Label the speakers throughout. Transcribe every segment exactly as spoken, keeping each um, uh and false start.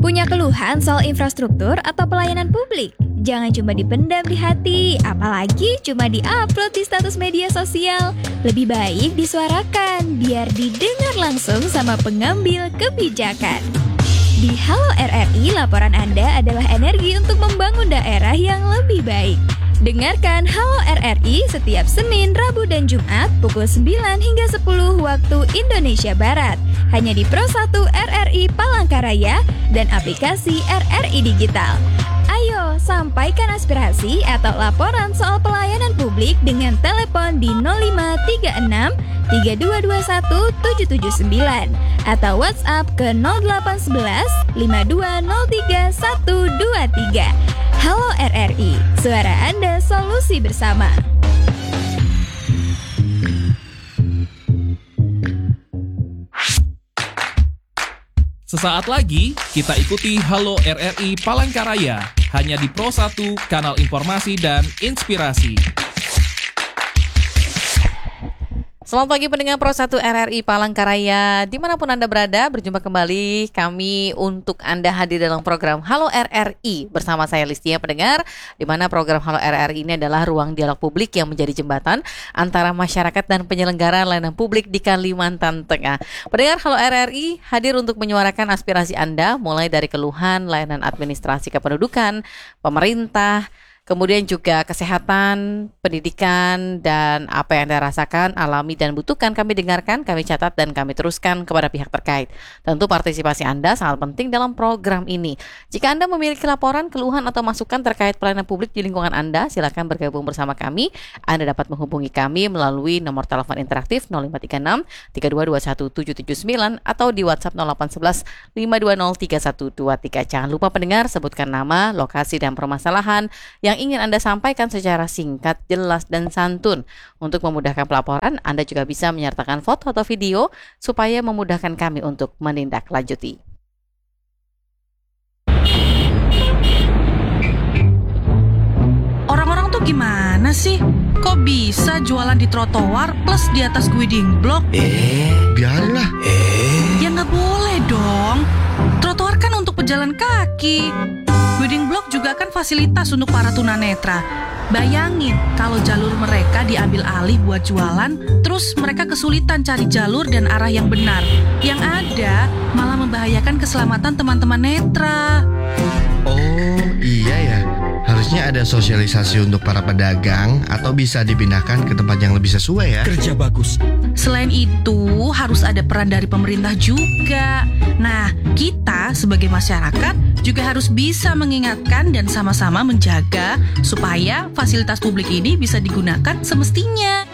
Speaker 1: Punya keluhan soal infrastruktur atau pelayanan publik? Jangan cuma dipendam di hati, apalagi cuma di-upload di status media sosial. Lebih baik disuarakan, biar didengar langsung sama pengambil kebijakan. Di Halo R R I, laporan Anda adalah energi untuk membangun daerah yang lebih baik. Dengarkan Halo R R I setiap Senin, Rabu, dan Jumat pukul sembilan hingga sepuluh waktu Indonesia Barat. Hanya di Pro satu R R I Palangkaraya dan aplikasi R R I Digital. Ayo, sampaikan aspirasi atau laporan soal pelayanan publik dengan telepon di nol lima tiga enam tiga dua dua satu tujuh tujuh sembilan atau WhatsApp ke nol delapan satu satu lima dua nol tiga satu dua tiga. Halo R R I, suara Anda solusi bersama.
Speaker 2: Sesaat lagi kita ikuti Halo R R I Palangkaraya hanya di Pro satu, kanal informasi dan inspirasi.
Speaker 3: Selamat pagi pendengar Pro satu R R I Palangkaraya. Dimanapun Anda berada, berjumpa kembali kami untuk Anda hadir dalam program Halo R R I bersama saya Listia pendengar, di mana program Halo R R I ini adalah ruang dialog publik yang menjadi jembatan antara masyarakat dan penyelenggara layanan publik di Kalimantan Tengah. Pendengar, Halo R R I hadir untuk menyuarakan aspirasi Anda mulai dari keluhan layanan administrasi kependudukan, pemerintah, kemudian juga kesehatan, pendidikan, dan apa yang Anda rasakan, alami, dan butuhkan kami dengarkan, kami catat, dan kami teruskan kepada pihak terkait. Tentu partisipasi Anda sangat penting dalam program ini. Jika Anda memiliki laporan, keluhan, atau masukan terkait pelayanan publik di lingkungan Anda, silakan bergabung bersama kami. Anda dapat menghubungi kami melalui nomor telepon interaktif nol lima tiga enam tiga dua dua satu tujuh tujuh sembilan atau di WhatsApp nol delapan satu satu lima dua nol tiga satu dua tiga. Jangan lupa pendengar, sebutkan nama, lokasi, dan permasalahan yang yang ingin Anda sampaikan secara singkat, jelas, dan santun. Untuk memudahkan pelaporan, Anda juga bisa menyertakan foto atau video supaya memudahkan kami untuk menindaklanjuti.
Speaker 4: Orang-orang tuh gimana sih? Kok bisa jualan di trotoar plus di atas guiding block?
Speaker 5: Eh, biarlah.
Speaker 4: Eh, ya nggak boleh dong. Trotoar kan untuk pejalan kaki. Guiding block juga kan fasilitas untuk para tunanetra. Bayangin kalau jalur mereka diambil alih buat jualan, terus mereka kesulitan cari jalur dan arah yang benar. Yang ada malah membahayakan keselamatan teman-teman netra.
Speaker 5: Oh iya ya, harusnya ada sosialisasi untuk para pedagang atau bisa dipindahkan ke tempat yang lebih sesuai ya.
Speaker 6: Kerja bagus.
Speaker 4: Selain itu, harus ada peran dari pemerintah juga. Nah, kita sebagai masyarakat juga harus bisa mengingatkan dan sama-sama menjaga supaya fasilitas publik ini bisa digunakan semestinya.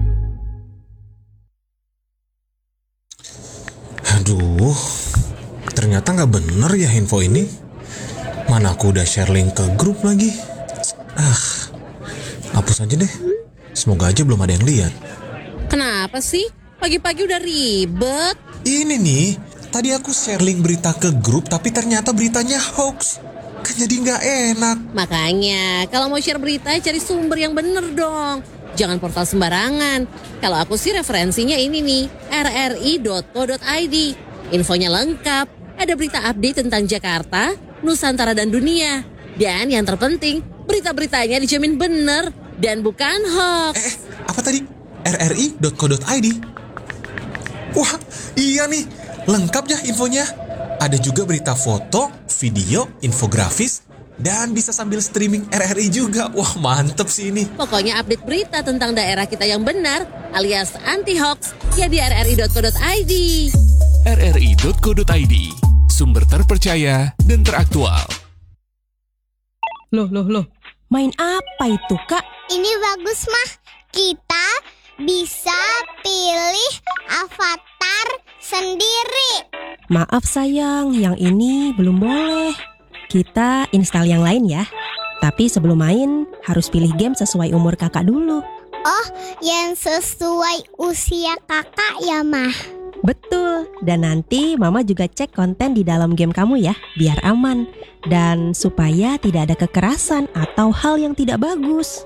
Speaker 6: Aduh, ternyata nggak bener ya info ini. Mana aku udah share link ke grup lagi. Ah, hapus aja deh. Semoga aja belum ada yang lihat.
Speaker 7: Kenapa sih? Pagi-pagi udah ribet.
Speaker 6: Ini nih, tadi aku share link berita ke grup tapi ternyata beritanya hoax. Kan jadi nggak enak.
Speaker 7: Makanya, kalau mau share berita cari sumber yang bener dong. Jangan portal sembarangan. Kalau aku sih referensinya ini nih, r r i dot co dot i d. Infonya lengkap. Ada berita update tentang Jakarta, Nusantara, dan dunia. Dan yang terpenting, berita-beritanya dijamin bener dan bukan hoax.
Speaker 6: Eh, apa tadi? r r i dot co dot i d. Wah, iya nih. Lengkap ya infonya. Ada juga berita foto, video, infografis, dan bisa sambil streaming R R I juga. Wah, mantep sih ini.
Speaker 7: Pokoknya update berita tentang daerah kita yang benar alias anti-hoax ya di r r i dot co dot i d.
Speaker 2: r r i dot co dot i d, sumber terpercaya dan teraktual.
Speaker 8: Loh, loh, loh. Main apa itu, Kak?
Speaker 9: Ini bagus, Mah. Kita bisa pilih avatar sendiri.
Speaker 8: Maaf sayang, yang ini belum boleh. Kita install yang lain ya. Tapi sebelum main, harus pilih game sesuai umur kakak dulu.
Speaker 9: Oh, yang sesuai usia kakak ya, Mah?
Speaker 8: Betul, dan nanti Mama juga cek konten di dalam game kamu ya, biar aman. Dan supaya tidak ada kekerasan atau hal yang tidak bagus.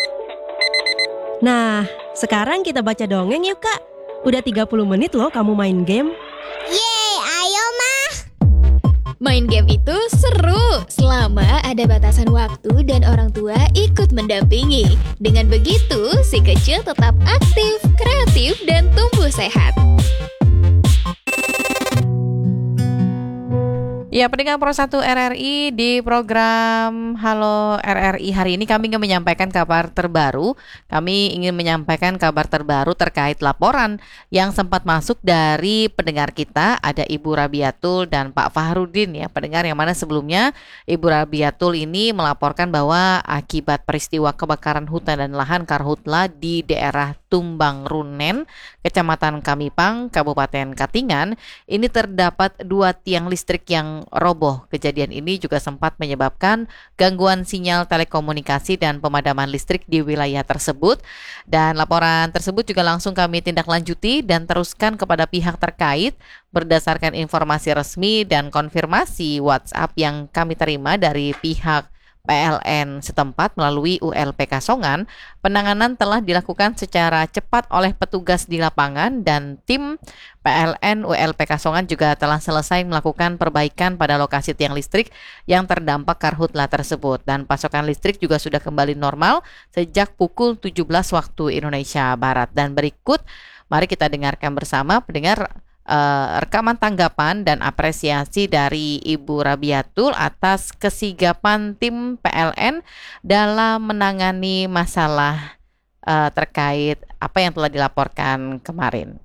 Speaker 8: Nah, sekarang kita baca dongeng yuk Kak. Udah tiga puluh menit loh kamu main game.
Speaker 9: Yeay, ayo Mah.
Speaker 1: Main game itu seru selama ada batasan waktu dan orang tua ikut mendampingi. Dengan begitu, si kecil tetap aktif, kreatif, dan tumbuh sehat.
Speaker 3: Ya, pendengar Pro satu R R I, di program Halo R R I hari ini kami ingin menyampaikan kabar terbaru. Kami ingin menyampaikan kabar terbaru terkait laporan yang sempat masuk dari pendengar kita. Ada Ibu Rabiatul dan Pak Fahrudin ya, pendengar yang mana sebelumnya Ibu Rabiatul ini melaporkan bahwa akibat peristiwa kebakaran hutan dan lahan karhutla di daerah Tumbang Runen, Kecamatan Kamipang, Kabupaten Katingan, ini terdapat dua tiang listrik yang roboh. Kejadian ini juga sempat menyebabkan gangguan sinyal telekomunikasi dan pemadaman listrik di wilayah tersebut. Dan laporan tersebut juga langsung kami tindak lanjuti dan teruskan kepada pihak terkait berdasarkan informasi resmi dan konfirmasi WhatsApp yang kami terima dari pihak P L N setempat melalui U L P Kasongan. Penanganan telah dilakukan secara cepat oleh petugas di lapangan dan tim P L N U L P Kasongan juga telah selesai melakukan perbaikan pada lokasi tiang listrik yang terdampak karhutla tersebut, dan pasokan listrik juga sudah kembali normal sejak pukul tujuh belas waktu Indonesia Barat. Dan berikut mari kita dengarkan bersama pendengar Uh, rekaman tanggapan dan apresiasi dari Ibu Rabiatul atas kesigapan tim P L N dalam menangani masalah uh, terkait apa yang telah dilaporkan kemarin.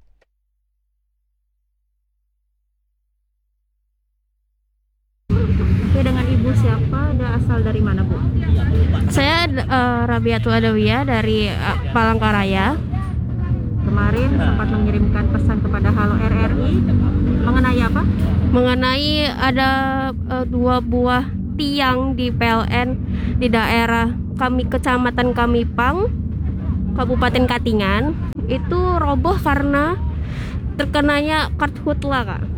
Speaker 10: Oke, dengan Ibu siapa dan asal dari mana, Bu?
Speaker 11: Saya uh, Rabiatul Adawiyah dari uh, Palangkaraya.
Speaker 10: Kemarin sempat mengirimkan pesan kepada Halo R R I mengenai apa?
Speaker 11: Mengenai ada uh, dua buah tiang di P L N di daerah kami Kecamatan Kamipang, Kabupaten Katingan, itu roboh karena terkenanya karhutla, Kak.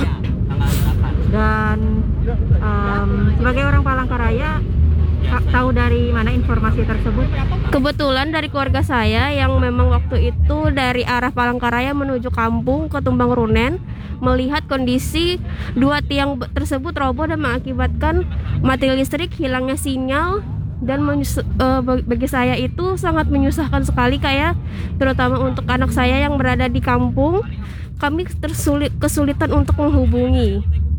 Speaker 10: Dan um, sebagai orang Palangkaraya, tahu dari mana informasi tersebut?
Speaker 11: Kebetulan dari keluarga saya yang memang waktu itu dari arah Palangkaraya menuju kampung ke Tumbang Runen, melihat kondisi dua tiang tersebut roboh dan mengakibatkan mati listrik, hilangnya sinyal, dan menyus- uh, bagi saya itu sangat menyusahkan sekali, kayak terutama untuk anak saya yang berada di kampung. Kami tersulit kesulitan untuk menghubungi.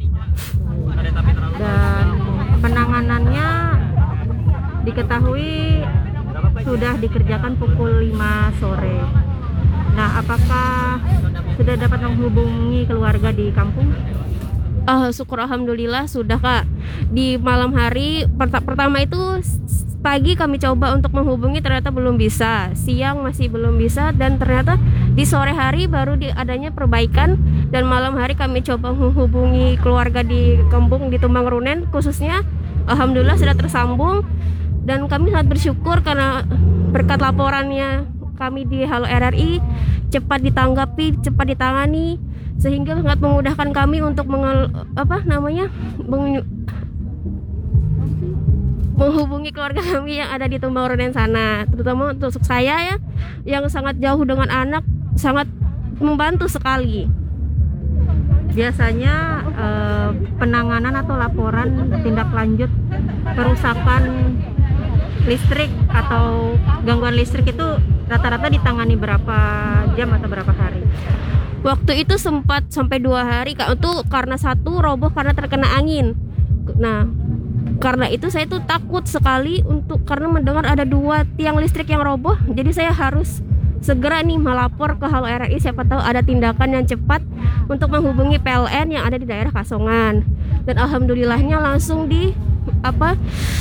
Speaker 10: Dan penanganannya diketahui sudah dikerjakan pukul lima sore. Nah, apakah sudah dapat menghubungi keluarga di kampung?
Speaker 11: Uh, syukur alhamdulillah sudah, Kak. Di malam hari pert- pertama itu pagi kami coba untuk menghubungi, ternyata belum bisa. Siang masih belum bisa, dan ternyata di sore hari baru di adanya perbaikan, dan malam hari kami coba menghubungi keluarga di kampung di Tumbang Runen khususnya. Alhamdulillah sudah tersambung. Dan kami sangat bersyukur karena berkat laporannya kami di Halo R R I cepat ditanggapi, cepat ditangani, sehingga sangat memudahkan kami untuk mengel, apa namanya meng, menghubungi keluarga kami yang ada di Tumbang Runen sana. Terutama untuk saya ya, yang sangat jauh dengan anak, sangat membantu sekali.
Speaker 10: Biasanya eh, penanganan atau laporan tindak lanjut kerusakan listrik atau gangguan listrik itu rata-rata ditangani berapa jam atau berapa hari?
Speaker 11: Waktu itu sempat sampai dua hari, Kak. Itu karena satu roboh karena terkena angin. Nah, karena itu saya tuh takut sekali untuk karena mendengar ada dua tiang listrik yang roboh. Jadi saya harus segera nih melapor ke Halo R R I, siapa tahu ada tindakan yang cepat untuk menghubungi P L N yang ada di daerah Kasongan. Dan alhamdulillahnya langsung di apa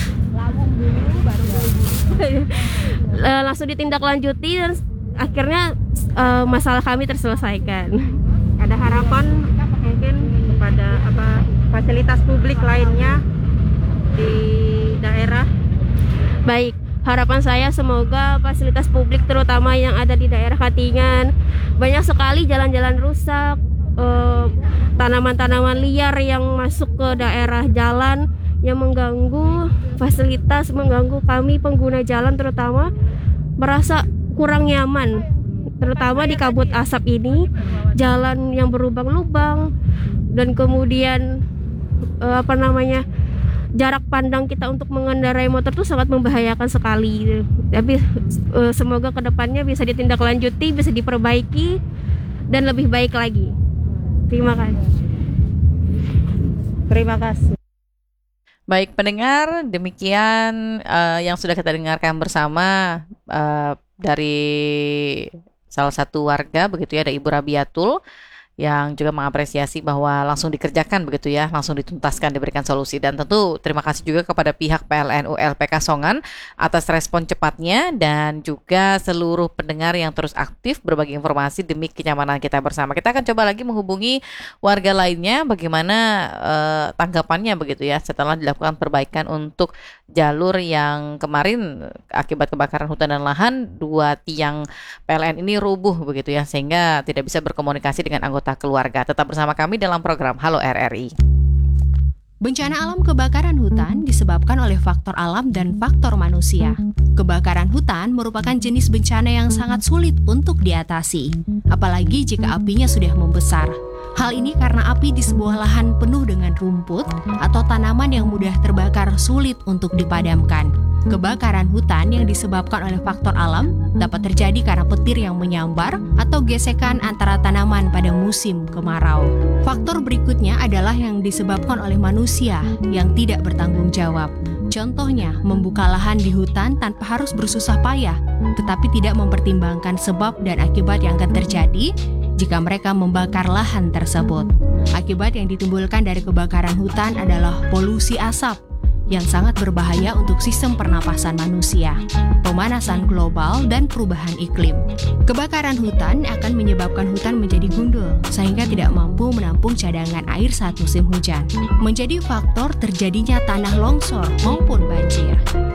Speaker 11: langsung ditindaklanjuti dan akhirnya uh, masalah kami terselesaikan.
Speaker 10: Ada harapan mungkin kepada apa fasilitas publik lainnya di daerah?
Speaker 11: Baik, harapan saya semoga fasilitas publik terutama yang ada di daerah Katingan, banyak sekali jalan-jalan rusak, uh, tanaman-tanaman liar yang masuk ke daerah jalan yang mengganggu fasilitas, mengganggu kami pengguna jalan, terutama merasa kurang nyaman, terutama di kabut asap ini, jalan yang berlubang-lubang, dan kemudian eh, apa namanya jarak pandang kita untuk mengendarai motor tuh sangat membahayakan sekali. Tapi eh, semoga kedepannya bisa ditindaklanjuti, bisa diperbaiki dan lebih baik lagi. Terima kasih. Terima kasih.
Speaker 3: Baik pendengar, demikian uh, yang sudah kita dengarkan bersama uh, dari salah satu warga begitu ya, ada Ibu Rabiatul yang juga mengapresiasi bahwa langsung dikerjakan begitu ya, langsung dituntaskan, diberikan solusi. Dan tentu terima kasih juga kepada pihak P L N U L P K Songan atas respon cepatnya dan juga seluruh pendengar yang terus aktif berbagi informasi demi kenyamanan kita bersama. Kita akan coba lagi menghubungi warga lainnya bagaimana uh, tanggapannya begitu ya setelah dilakukan perbaikan untuk jalur yang kemarin akibat kebakaran hutan dan lahan, dua tiang P L N ini rubuh begitu ya, sehingga tidak bisa berkomunikasi dengan anggota keluarga. Tetap bersama kami dalam program Halo R R I.
Speaker 12: Bencana alam kebakaran hutan disebabkan oleh faktor alam dan faktor manusia. Kebakaran hutan merupakan jenis bencana yang sangat sulit untuk diatasi, apalagi jika apinya sudah membesar. Hal ini karena api di sebuah lahan penuh dengan rumput atau tanaman yang mudah terbakar sulit untuk dipadamkan. Kebakaran hutan yang disebabkan oleh faktor alam dapat terjadi karena petir yang menyambar atau gesekan antara tanaman pada musim kemarau. Faktor berikutnya adalah yang disebabkan oleh manusia yang tidak bertanggung jawab. Contohnya, membuka lahan di hutan tanpa harus bersusah payah, tetapi tidak mempertimbangkan sebab dan akibat yang akan terjadi jika mereka membakar lahan tersebut. Akibat yang ditimbulkan dari kebakaran hutan adalah polusi asap yang sangat berbahaya untuk sistem pernapasan manusia, pemanasan global, dan perubahan iklim. Kebakaran hutan akan menyebabkan hutan menjadi gundul, sehingga tidak mampu menampung cadangan air saat musim hujan, menjadi faktor terjadinya tanah longsor maupun banjir.